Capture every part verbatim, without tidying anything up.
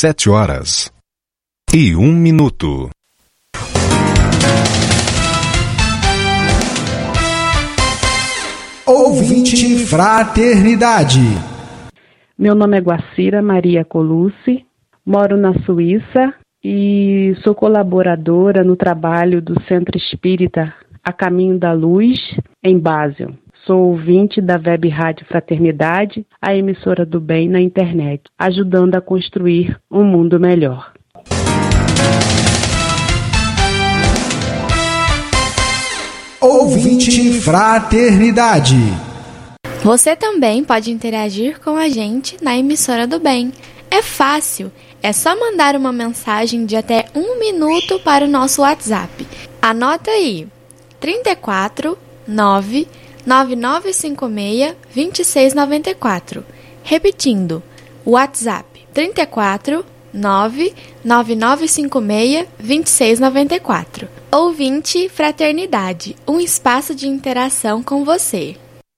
sete horas e um minuto. Ouvinte Fraternidade. Meu nome é Guacira Maria Colucci, moro na Suíça e sou colaboradora no trabalho do Centro Espírita A Caminho da Luz, em Basel. Sou ouvinte da Web Rádio Fraternidade, a emissora do bem na internet, ajudando a construir um mundo melhor. Ouvinte Fraternidade. Você também pode interagir com a gente na emissora do bem. É fácil, é só mandar uma mensagem de até um minuto para o nosso WhatsApp. Anota aí, trinta e quatro, nove, nove nove cinco seis, dois seis nove quatro. Repetindo, WhatsApp trinta e quatro, nove, nove nove cinco seis, dois seis nove quatro. Ouvinte Fraternidade, um espaço de interação com você.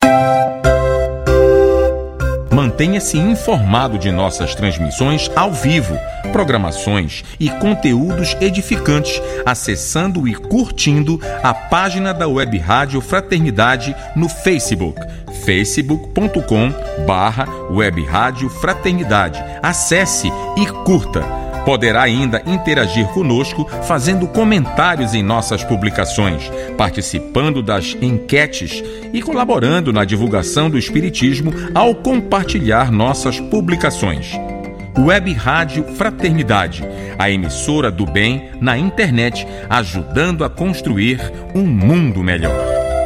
Mantenha-se informado de nossas transmissões ao vivo, programações e conteúdos edificantes, acessando e curtindo a página da Web Rádio Fraternidade no Facebook, facebook ponto com barra Web Rádio Fraternidade. Acesse e curta. Poderá ainda interagir conosco fazendo comentários em nossas publicações, participando das enquetes e colaborando na divulgação do Espiritismo ao compartilhar nossas publicações. Web Rádio Fraternidade, a emissora do bem na internet, ajudando a construir um mundo melhor.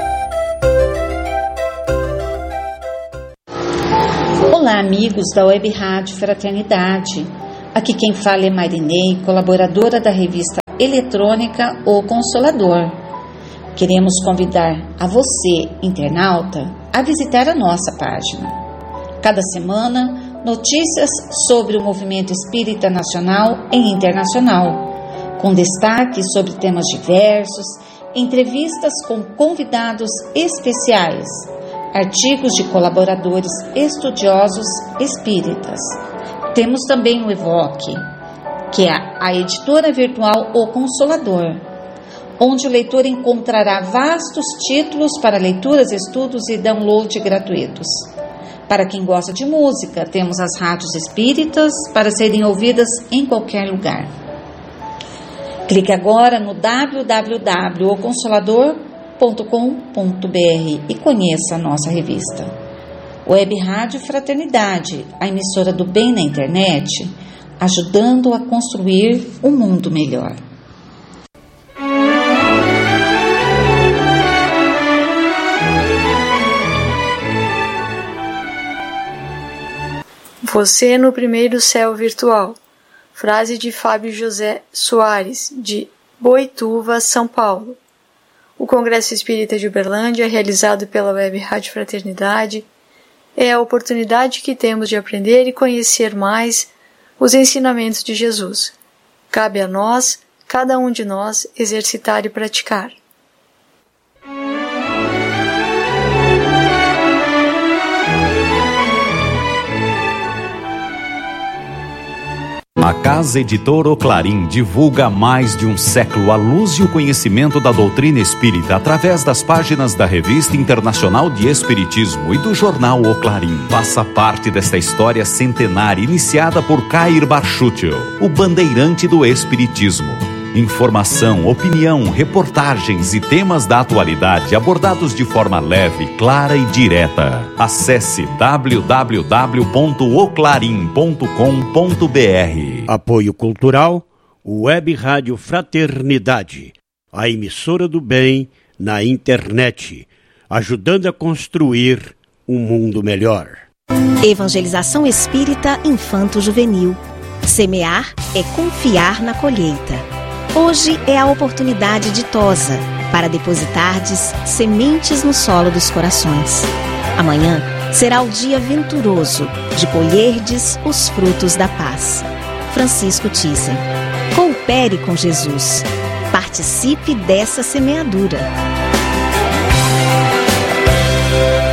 Olá, amigos da Web Rádio Fraternidade. Aqui quem fala é Marinei, colaboradora da revista eletrônica O Consolador. Queremos convidar a você, internauta, a visitar a nossa página. Cada semana, notícias sobre o movimento espírita nacional e internacional, com destaque sobre temas diversos, entrevistas com convidados especiais, artigos de colaboradores estudiosos espíritas. Temos também o Evoque, que é a editora virtual O Consolador, onde o leitor encontrará vastos títulos para leituras, estudos e download gratuitos. Para quem gosta de música, temos as rádios espíritas para serem ouvidas em qualquer lugar. Clique agora no w w w ponto o consolador ponto com ponto b r e conheça a nossa revista. Web Rádio Fraternidade, a emissora do bem na internet, ajudando a construir um mundo melhor. Você no primeiro céu virtual. Frase de Fábio José Soares, de Boituva, São Paulo. O Congresso Espírita de Uberlândia, realizado pela Web Rádio Fraternidade, é a oportunidade que temos de aprender e conhecer mais os ensinamentos de Jesus. Cabe a nós, cada um de nós, exercitar e praticar. A Casa Editora O Clarim divulga há mais de um século a luz e o conhecimento da doutrina espírita através das páginas da Revista Internacional de Espiritismo e do jornal O Clarim. Faça parte desta história centenária iniciada por Cair Barchutel, o bandeirante do Espiritismo. Informação, opinião, reportagens e temas da atualidade abordados de forma leve, clara e direta. Acesse w w w ponto o clarim ponto com ponto b r. Apoio Cultural, Web Rádio Fraternidade, a emissora do bem na internet, ajudando a construir um mundo melhor. Evangelização Espírita Infanto-Juvenil. Semear é confiar na colheita. Hoje é a oportunidade ditosa para depositardes sementes no solo dos corações. Amanhã será o dia venturoso de colherdes os frutos da paz. Francisco Thyssen. Coopere com Jesus. Participe dessa semeadura.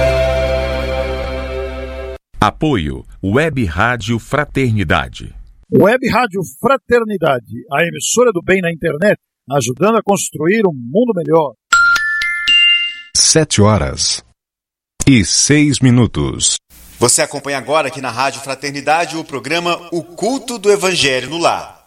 Apoio Web Rádio Fraternidade. Web Rádio Fraternidade, a emissora do bem na internet, ajudando a construir um mundo melhor. Sete horas e seis minutos. Você acompanha agora aqui na Rádio Fraternidade o programa O Culto do Evangelho no Lar.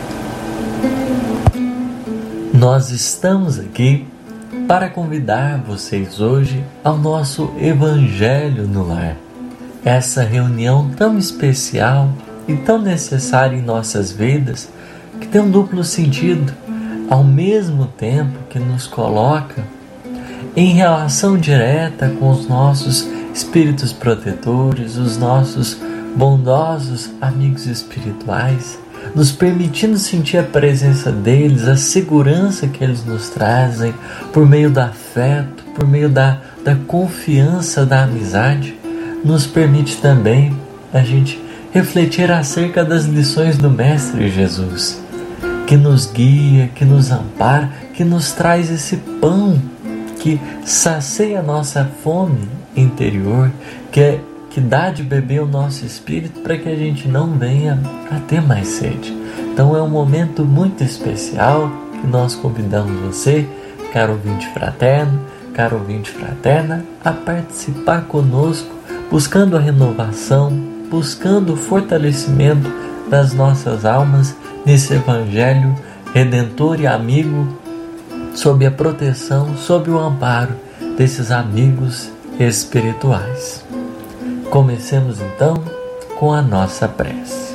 Nós estamos aqui para convidar vocês hoje ao nosso Evangelho no Lar. Essa reunião tão especial e tão necessária em nossas vidas, que tem um duplo sentido, ao mesmo tempo que nos coloca em relação direta com os nossos espíritos protetores, os nossos bondosos amigos espirituais, nos permitindo sentir a presença deles, a segurança que eles nos trazem, por meio do afeto, por meio da, da confiança, da amizade, nos permite também a gente refletir acerca das lições do Mestre Jesus, que nos guia, que nos ampara, que nos traz esse pão que sacia a nossa fome interior, que, é, que dá de beber o nosso espírito para que a gente não venha a ter mais sede. Então é um momento muito especial que nós convidamos você, caro ouvinte fraterno, caro ouvinte fraterna, a participar conosco, buscando a renovação, buscando o fortalecimento das nossas almas nesse Evangelho redentor e amigo, sob a proteção, sob o amparo desses amigos espirituais. Comecemos então com a nossa prece.